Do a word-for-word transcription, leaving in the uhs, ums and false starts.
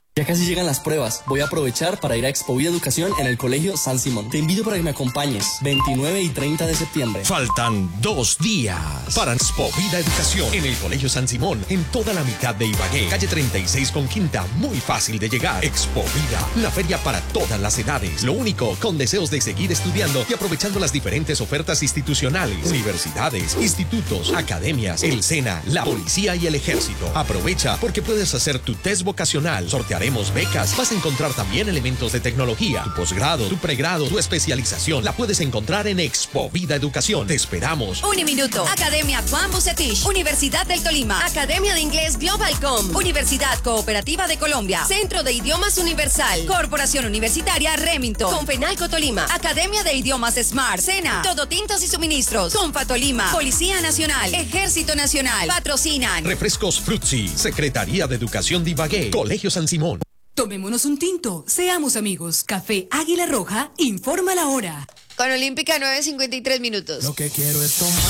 Ya casi llegan las pruebas. Voy a aprovechar para ir a Expovida Educación en el Colegio San Simón. Te invito para que me acompañes, veintinueve y treinta de septiembre. Faltan dos días para Expovida Educación en el Colegio San Simón, en toda la mitad de Ibagué, calle treinta y seis con Quinta, muy fácil de llegar. Expovida, la feria para todas las edades. Lo único, con deseos de seguir estudiando y aprovechando las diferentes ofertas institucionales, universidades, institutos, academias, el SENA, la policía y el ejército. Aprovecha porque puedes hacer tu test vocacional, sortear Haremos becas. Vas a encontrar también elementos de tecnología. Tu posgrado, tu pregrado, tu especialización la puedes encontrar en Expovida Educación. Te esperamos. Uniminuto, Academia Juan Bucetich, Universidad del Tolima, Academia de Inglés Globalcom, Universidad Cooperativa de Colombia, Centro de Idiomas Universal, Corporación Universitaria Remington, Confenalco Tolima, Academia de Idiomas Smart, SENA, Todo Tintos y Suministros, Confa Tolima, Policía Nacional, Ejército Nacional, patrocinan Refrescos Frutzi, Secretaría de Educación de Ibagué, Colegio San Simón. Tomémonos un tinto, seamos amigos. Café Águila Roja, informa la hora. Con Olímpica nueve cincuenta y tres minutos. Lo que quiero es tomar.